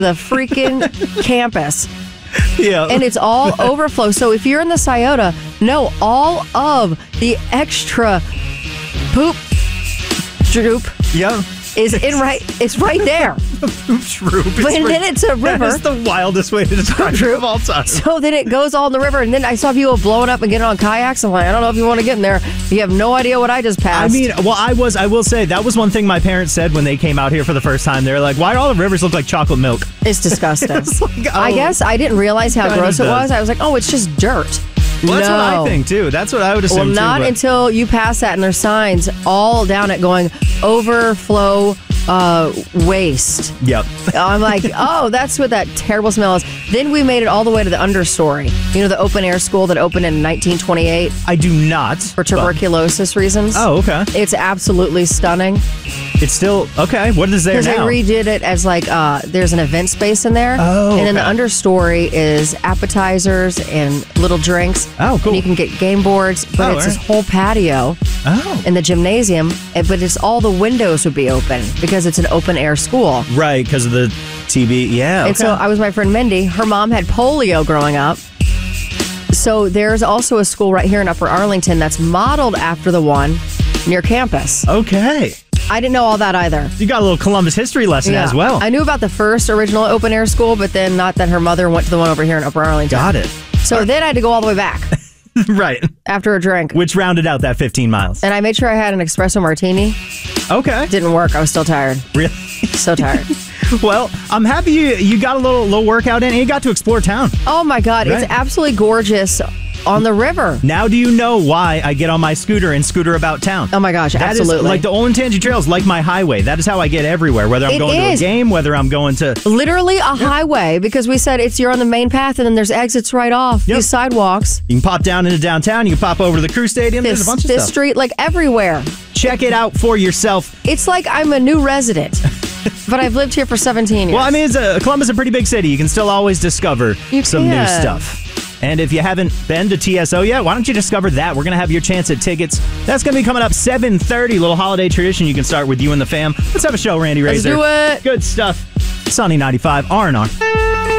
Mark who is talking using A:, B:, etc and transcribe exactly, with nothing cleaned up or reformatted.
A: the freaking campus.
B: Yeah.
A: And it's all overflow. So if you're in the Scioto, no, all of the extra poop droop
B: Yeah.
A: is in right. It's right there.
B: Poop shroop.
A: But then it's a river.
B: That is the wildest way to describe it of all time.
A: So then it goes all in the river, and then I saw people blowing up and getting on kayaks. I'm like, I don't know if you want to get in there. You have no idea what I just
B: I
A: passed.
B: mean, well, I was, I will say, that was one thing my parents said when they came out here for the first time. They were like, why do all the rivers look like chocolate milk?
A: It's disgusting.
B: It's like, oh,
A: I guess I didn't realize how
B: kind
A: gross
B: of
A: it was.
B: does.
A: I was like, oh, it's just dirt.
B: Well, that's
A: no.
B: what I think, too. That's what I would assume,
A: Well,
B: too.
A: not
B: but-
A: until you pass that, and there's signs all down it going overflow uh, waste.
B: Yep.
A: I'm like, oh, that's what that terrible smell is. Then we made it all the way to the understory. You know, the open air school that opened in nineteen twenty-eight
B: I do not.
A: for tuberculosis reasons.
B: Oh, okay.
A: It's absolutely stunning.
B: It's still, okay. What is there
A: Because they
B: now?
A: redid it as like, uh, there's an event space in there.
B: Oh,
A: And then the
B: okay.
A: understory is appetizers and little drinks.
B: Oh, cool.
A: And you can get game boards, but
B: Oh,
A: it's
B: right.
A: this whole patio
B: Oh.
A: in the gymnasium, and- but it's all the windows would be open because it's an open air school.
B: Right, because of the T V. Yeah, okay.
A: And so I was my friend Mindy. Her mom had polio growing up. So there's also a school right here in Upper Arlington that's modeled after the one near campus.
B: Okay.
A: I didn't know all that either.
B: You got a little Columbus history lesson
A: Yeah.
B: as well.
A: I knew about the first original open air school, but then not that her mother went to the one over here in Upper Arlington.
B: Got it.
A: So then I had to go all the way back
B: Right.
A: after a drink.
B: Which rounded out that fifteen miles.
A: And I made sure I had an espresso martini.
B: Okay.
A: Didn't work. I was still tired.
B: Really?
A: So tired.
B: Well, I'm happy you you got a little little workout in and you got to explore town.
A: Oh my God.
B: Right.
A: It's absolutely gorgeous on the river.
B: Now do you know why I get on my scooter and scooter about town?
A: Oh my gosh.
B: That is
A: Absolutely.
B: like the Olentangy Trail is like my highway. That is how I get everywhere, whether I'm
A: It
B: going
A: is.
B: to a game, whether I'm going to...
A: Literally a highway, because we said it's you're on the main path and then there's exits right off.
B: Yep.
A: These sidewalks.
B: You can pop down into downtown, you can pop over to the Crew Stadium,
A: This,
B: there's a bunch of
A: this
B: stuff.
A: street, like everywhere.
B: Check it out for yourself.
A: It's like I'm a new resident, but I've lived here for seventeen years.
B: Well, I mean, it's a, Columbus is a pretty big city. You can still always discover
A: You
B: some new
A: can.
B: stuff. And if you haven't been to T S O yet, why don't you discover that? We're going to have your chance at tickets. That's going to be coming up seven thirty. Little holiday tradition you can start with you and the fam. Let's have a show, Randy
A: Let's
B: Razor.
A: do it.
B: Good stuff. Sunny ninety-five, R and R.